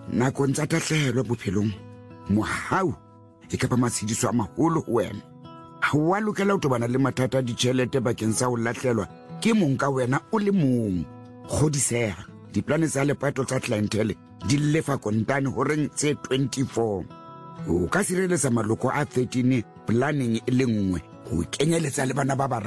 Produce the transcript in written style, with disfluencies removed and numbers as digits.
nakong tsa tahlehelo bophelong mohau e ka ba matshediso a maholo ho wena. Ha wa lokela ho tobana le mathata a ditjhelete bakeng sa ho lahlelwa ke mong ka wena o le mong. Kgodiseha, diplane tsa lepato tsa clientele di lefa kontane horeng tse 24. O ka sireletsa maloko a 13 planning e le nngwe ho kenyeletsa le bana ba